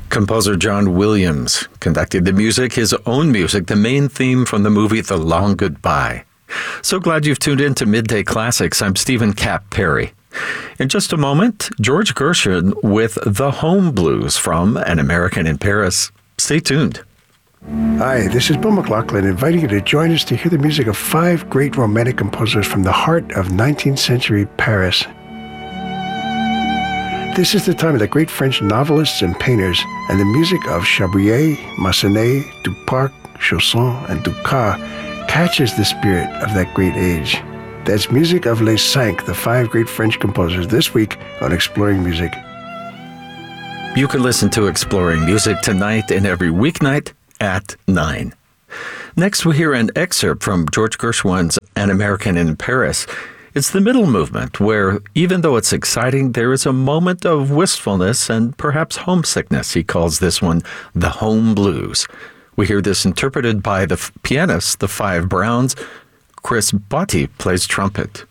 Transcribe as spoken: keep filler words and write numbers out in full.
Composer John Williams conducted the music, his own music, the main theme from the movie The Long Goodbye. So glad you've tuned in to Midday Classics. I'm Stephen Cap Perry. In just a moment, George Gershwin with The Home Blues from An American in Paris. Stay tuned. Hi, this is Bill McLaughlin, inviting you to join us to hear the music of five great romantic composers from the heart of nineteenth century Paris. This is the time of the great French novelists and painters, and the music of Chabrier, Massenet, Duparc, Chausson, and Dukas catches the spirit of that great age. That's music of Les Cinq, the five great French composers, this week on Exploring Music. You can listen to Exploring Music tonight and every weeknight at nine. Next, we hear an excerpt from George Gershwin's An American in Paris. It's the middle movement, where even though it's exciting, there is a moment of wistfulness and perhaps homesickness. He calls this one the Home Blues. We hear this interpreted by the f- pianist, the Five Browns. Chris Botti plays trumpet.